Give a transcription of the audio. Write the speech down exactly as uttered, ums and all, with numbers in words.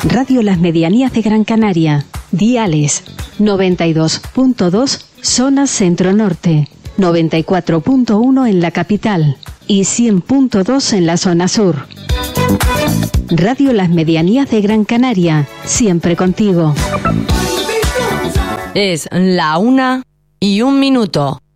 Radio Las Medianías de Gran Canaria. Diales noventa y dos punto dos zona centro-norte, noventa y cuatro punto uno en la capital y cien punto dos en la zona sur. Radio Las Medianías de Gran Canaria, siempre contigo. Es la una y un minuto.